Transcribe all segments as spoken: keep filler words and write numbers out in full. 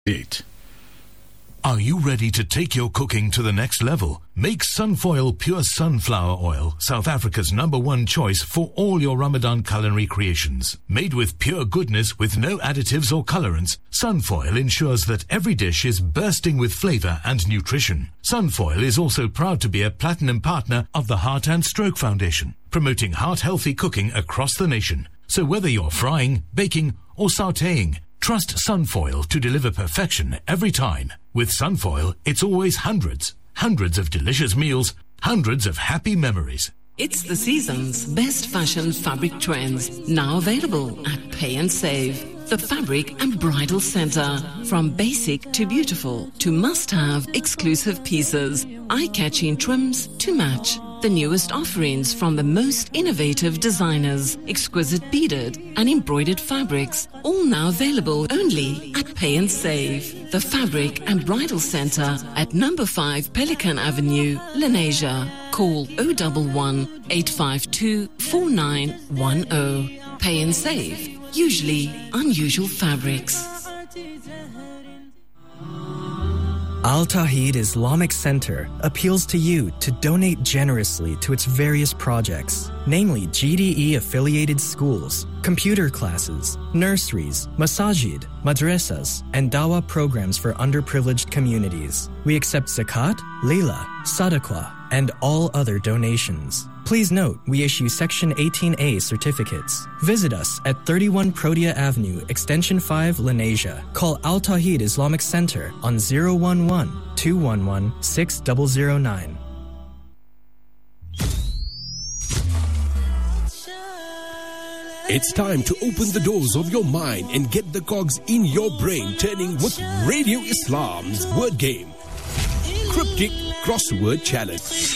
Eight. Are you ready to take your cooking to the next level? Make Sunfoil Pure Sunflower Oil, South Africa's number one choice for all your Ramadan culinary creations. Made with pure goodness with no additives or colorants, Sunfoil ensures that every dish is bursting with flavor and nutrition. Sunfoil is also proud to be a platinum partner of the Heart and Stroke Foundation, promoting heart-healthy cooking across the nation. So whether you're frying, baking, or sautéing, trust Sunfoil to deliver perfection every time. With Sunfoil, it's always hundreds, hundreds of delicious meals, hundreds of happy memories. It's the season's best fashion fabric trends, now available at Pay and Save. The Fabric and Bridal Center. From basic to beautiful to must-have exclusive pieces, eye-catching trims to match. The newest offerings from the most innovative designers, exquisite beaded and embroidered fabrics, all now available only at Pay and Save. The Fabric and Bridal Center at number five Pelican Avenue, Lenasia. Call oh one one, eight five two, four nine one oh. Pay and Save. Usually unusual fabrics. Al Tawheed Islamic Center appeals to you to donate generously to its various projects, namely G D E-affiliated schools, computer classes, nurseries, masajid, madrasas, and dawah programs for underprivileged communities. We accept zakat, lila, sadaqah, and all other donations. Please note, we issue Section eighteen A certificates. Visit us at thirty-one Protea Avenue, Extension five, Lenasia. Call Al Tawheed Islamic Center on zero one one, two one one, six zero zero nine. It's time to open the doors of your mind and get the cogs in your brain turning with Radio Islam's Word Game. Cryptic Crossword Challenge.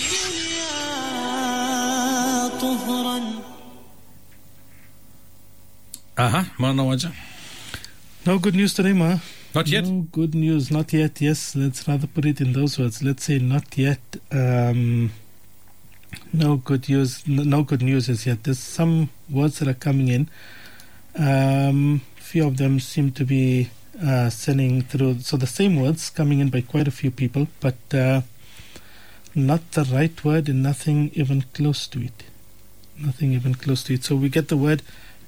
Aha, Ma Nawaja. No good news today, Ma. Not yet? No good news, not yet. Yes, let's rather put it in those words. Let's say not yet. Um, no good news. No good news as yet. There's some words that are coming in. Um, few of them seem to be uh, sending through. So the same words coming in by quite a few people, but uh, not the right word and nothing even close to it. Nothing even close to it. So we get the word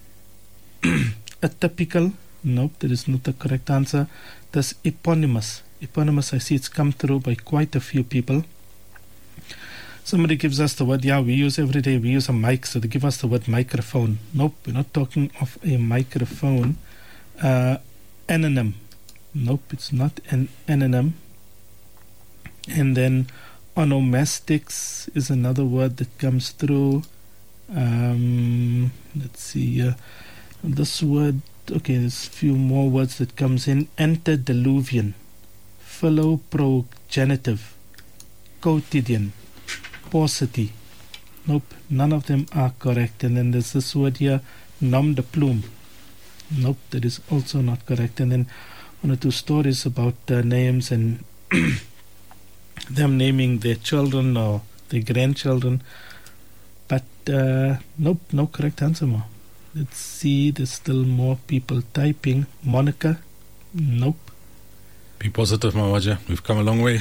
atypical. Nope, that is not the correct answer. There's eponymous. Eponymous, I see it's come through by quite a few people. Somebody gives us the word, yeah, we use every day, we use a mic, so they give us the word microphone. Nope, we're not talking of a microphone. Uh, anonym. Nope, it's not an anonym. And then onomastics is another word that comes through. Um, let's see, uh, this word, okay, there's a few more words that comes in. Antediluvian, philoprogenitive, quotidian, paucity. Nope, none of them are correct. And then there's this word here, nom de plume. Nope, that is also not correct. And then one or two stories about uh, names and them naming their children or their grandchildren. But uh, nope, no correct answer, Ma. Let's see, there's still more people typing. Monica? Nope. Be positive, Mawaja. We've come a long way.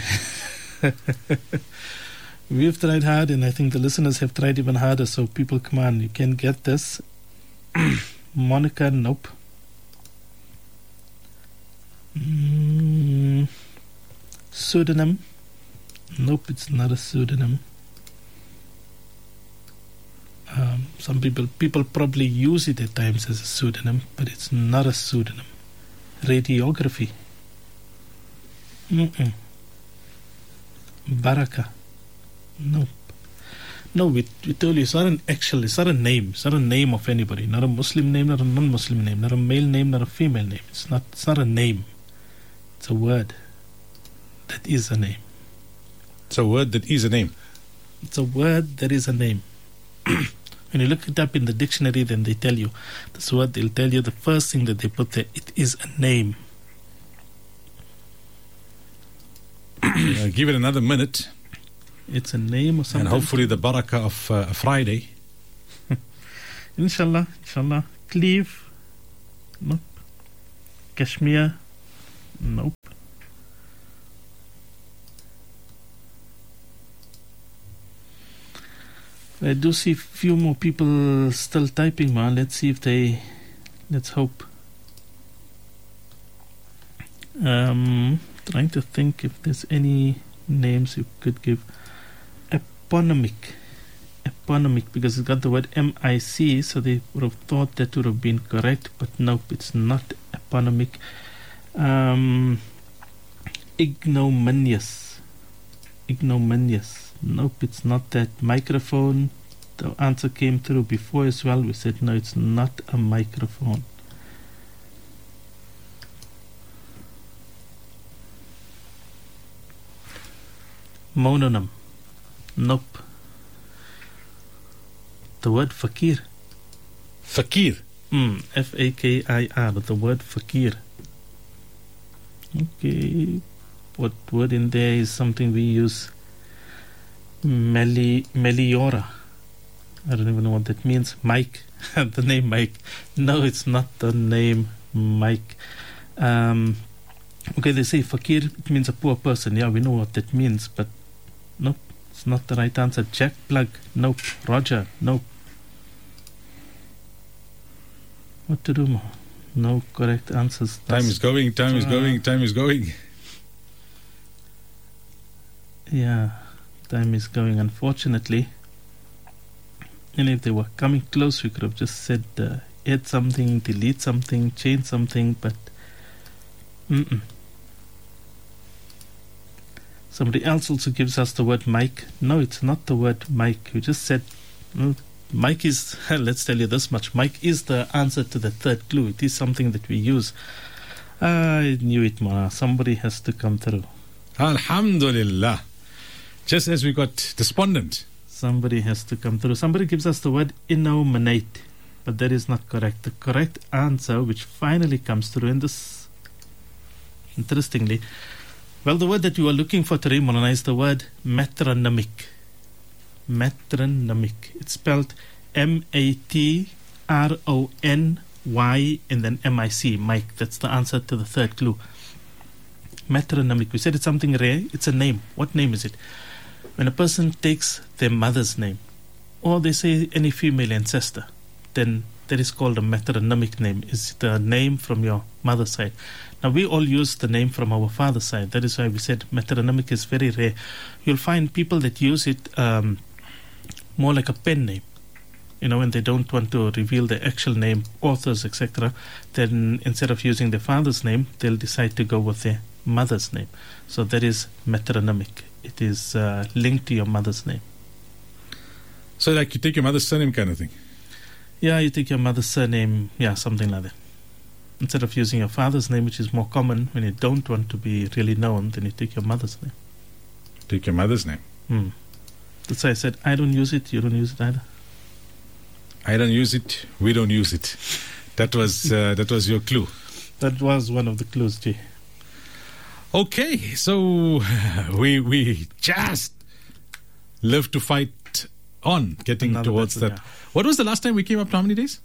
We've tried hard, and I think the listeners have tried even harder. So people, come on, you can get this. Monica? Nope. Mm, pseudonym? Nope, it's not a pseudonym. Um, some people people probably use it at times as a pseudonym, but it's not a pseudonym. Radiography. Mm-mm. Baraka. Nope. No, we, we told you it's not an actual, it's not a name. It's not a name of anybody. Not a Muslim name, not a non-Muslim name, not a male name, not a female name. It's not, it's not a name. It's a word that is a name. It's a word that is a name. It's a word that is a name. When you look it up in the dictionary, then they tell you this word, they'll tell you the first thing that they put there, it is a name. uh, give it another minute. It's a name or something. And hopefully the barakah of uh, Friday. Inshallah, inshallah. Cleave. Nope. Kashmir. Nope. I do see a few more people still typing, man. Let's see if they... Let's hope. Um, trying to think if there's any names you could give. Eponymic. Eponymic, because it's got the word M I C, so they would have thought that would have been correct, but nope, it's not eponymic. Um, ignominious. Ignominious. Nope, it's not that. Microphone. The answer came through before as well. We said no, it's not a microphone. Mononym. Nope. The word fakir. Fakir. Mm, F A K I R. The word fakir. Okay. What word in there is something we use? Meli, Meliora. I don't even know what that means. Mike. The name Mike. No, it's not the name Mike. Um, okay, they say fakir, it means a poor person. Yeah, we know what that means, but nope, it's not the right answer. Jack Plug. Nope. Roger. Nope. What to do more? No correct answers. Time is going, time is uh, going, time is going. Yeah. Time is going, unfortunately. And if they were coming close, we could have just said uh, add something, delete something, change something, but mm-mm. Somebody else also gives us the word mic. No, it's not the word mic. We just said well, mic is, let's tell you this much, mic is the answer to the third clue. It is something that we use. I knew it, Mona. Somebody has to come through. Alhamdulillah. Just as we got despondent. Somebody has to come through. Somebody gives us the word innominate, but that is not correct. The correct answer, which finally comes through in this, interestingly, well, the word that you are looking for today, Molana, is the word metronymic. Metronymic. It's spelled M A T R O N Y and then M I C, Mike. That's the answer to the third clue. Metronymic. We said it's something rare. It's a name. What name is it? When a person takes their mother's name, or they say any female ancestor, then that is called a metronymic name. It's the name from your mother's side. Now, we all use the name from our father's side. That is why we said metronymic is very rare. You'll find people that use it um, more like a pen name. You know, when they don't want to reveal their actual name, authors, et cetera, then instead of using their father's name, they'll decide to go with their mother's name. So that is metronymic. It is uh, linked to your mother's name. So like you take your mother's surname kind of thing? Yeah, you take your mother's surname, yeah, something like that. Instead of using your father's name, which is more common when you don't want to be really known, then you take your mother's name. Take your mother's name. Hmm. That's why I said, I don't use it, you don't use it either. I don't use it, we don't use it. That was uh, that was your clue. That was one of the clues, G. Okay, so we we just live to fight on, getting Another towards battle, that. yeah. What was the last time we came up to how many days?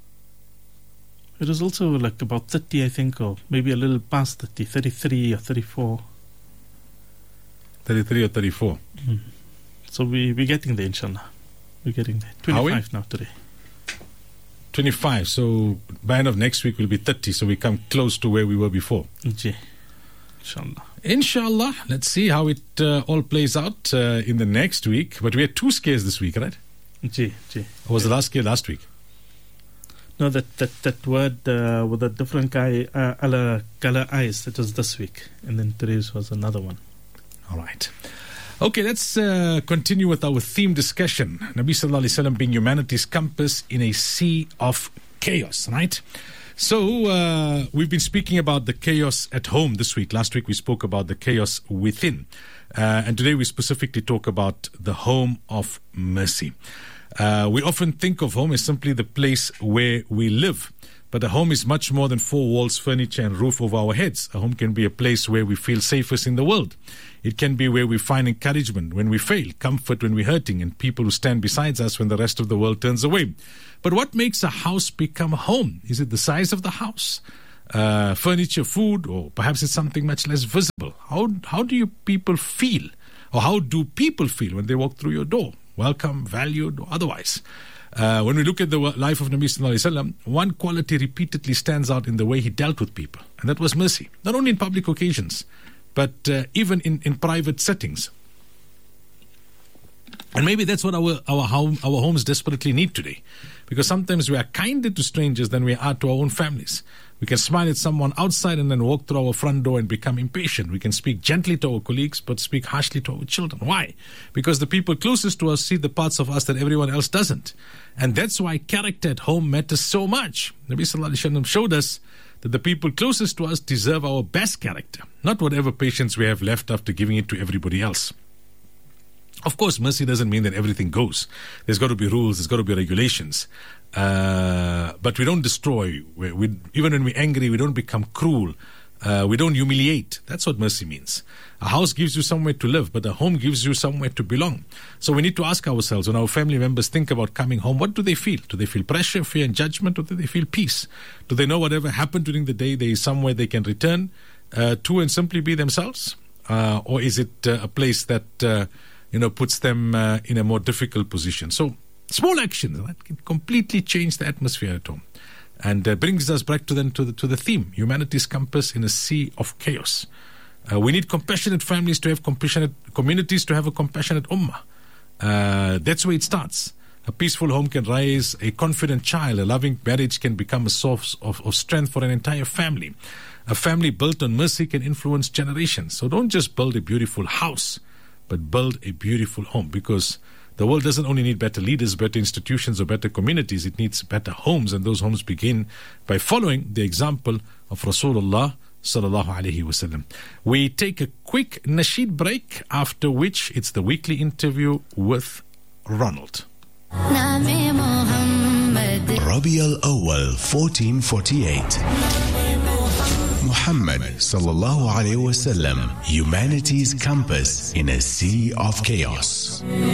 It was also like about thirty, I think, or maybe a little past thirty, thirty-three or thirty-four. thirty-three or thirty-four. Mm. So we, we're getting there, inshallah. We're getting there. twenty-five now today. twenty-five, so by end of next week we'll be thirty, so we come close to where we were before. Ji. Inshallah. Inshallah. Let's see how it uh, all plays out uh, in the next week. But we had two scares this week, right? Ji, ji. Or was the last scare last week? No, that, that, that word uh, with a different guy, uh, ala color eyes, that was this week. And then today's was another one. All right. Okay, let's uh, continue with our theme discussion. Nabi Sallallahu Alaihi Wasallam being humanity's compass in a sea of chaos, right? So, uh, we've been speaking about the chaos at home this week. Last week we spoke about the chaos within. Uh, and today we specifically talk about the home of mercy. Uh, we often think of home as simply the place where we live. But a home is much more than four walls, furniture, and roof over our heads. A home can be a place where we feel safest in the world. It can be where we find encouragement when we fail, comfort when we're hurting, and people who stand beside us when the rest of the world turns away. But what makes a house become a home? Is it the size of the house? uh, furniture, food, or perhaps it's something much less visible. How, how do you people feel? Or how do people feel when they walk through your door? Welcome, valued, or otherwise? Uh, when we look at the life of Nabi Sallallahu Alaihi Wasallam, one quality repeatedly stands out in the way he dealt with people, and that was mercy. Not only in public occasions, but uh, even in, in private settings. And maybe that's what our, our, home, our homes desperately need today. Because sometimes we are kinder to strangers than we are to our own families. We can smile at someone outside and then walk through our front door and become impatient. We can speak gently to our colleagues but speak harshly to our children. Why? Because the people closest to us see the parts of us that everyone else doesn't. And that's why character at home matters so much. Nabi Sallallahu Alaihi Wasallam showed us that the people closest to us deserve our best character, not whatever patience we have left after giving it to everybody else. Of course, mercy doesn't mean that everything goes. There's got to be rules, there's got to be regulations. Uh, but we don't destroy. We, we, even when we're angry, we don't become cruel. Uh, we don't humiliate. That's what mercy means. A house gives you somewhere to live, but a home gives you somewhere to belong. So we need to ask ourselves, when our family members think about coming home, what do they feel? Do they feel pressure, fear, and judgment, or do they feel peace? Do they know whatever happened during the day, there is somewhere they can return uh, to and simply be themselves? Uh, or is it uh, a place that... Uh, you know, puts them uh, in a more difficult position. So, small actions that can completely change the atmosphere at home. And uh, brings us back to, then, to, the, to the theme, humanity's compass in a sea of chaos. Uh, we need compassionate families to have compassionate communities, to have a compassionate ummah. Uh, that's where it starts. A peaceful home can raise a confident child. A loving marriage can become a source of, of strength for an entire family. A family built on mercy can influence generations. So don't just build a beautiful house, but build a beautiful home, because the world doesn't only need better leaders, better institutions, or better communities. It needs better homes, and those homes begin by following the example of Rasulullah sallallahu alaihi wasallam. We take a quick nasheed break, after which it's the weekly interview with Ronald. Rabi al-Awwal fourteen forty-eight. Muhammad sallallahu alayhi wasallam, humanity's compass in a sea of chaos.